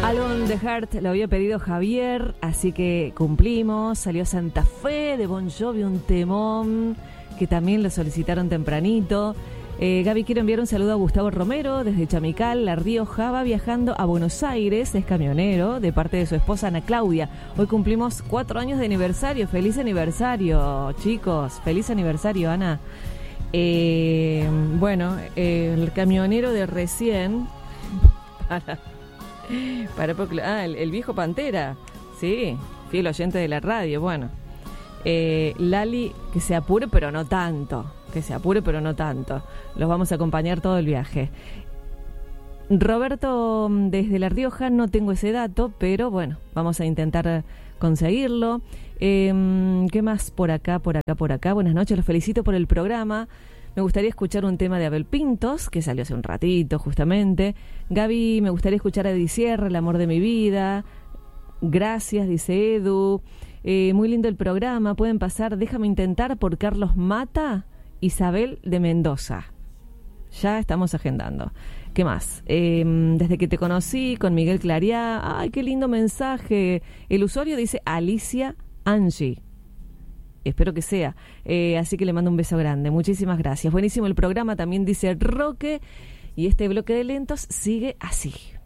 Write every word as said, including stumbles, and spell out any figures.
Alone the Heart lo había pedido Javier, así que cumplimos. Salió Santa Fe de Bon Jovi, un temón que también lo solicitaron tempranito. Eh, Gaby, quiero enviar un saludo a Gustavo Romero desde Chamical, La Rioja. Va viajando a Buenos Aires, es camionero, de parte de su esposa Ana Claudia. Hoy cumplimos cuatro años de aniversario. Feliz aniversario, chicos. Feliz aniversario, Ana. Eh, bueno, eh, el camionero de recién... Para, para, ah, el, el viejo Pantera. Sí, fiel oyente de la radio. Bueno, eh, Lali, que se apure, pero no tanto. Que se apure, pero no tanto. Los vamos a acompañar todo el viaje. Roberto, desde La Rioja, no tengo ese dato, pero bueno, vamos a intentar conseguirlo. Eh, ¿Qué más por acá, por acá, por acá? Buenas noches, los felicito por el programa. Me gustaría escuchar un tema de Abel Pintos, que salió hace un ratito, justamente. Gaby, me gustaría escuchar a Eddie Sierra, El amor de mi vida. Gracias, dice Edu. Eh, muy lindo el programa. Pueden pasar Déjame intentar por Carlos Mata, Isabel de Mendoza. Ya estamos agendando. ¿Qué más? Eh, desde que te conocí con Miguel Clariá. Ay, qué lindo mensaje. El usuario dice Alicia Angie. Espero que sea. Eh, así que le mando un beso grande. Muchísimas gracias. Buenísimo el programa, también dice Roque. Y este bloque de lentos sigue así.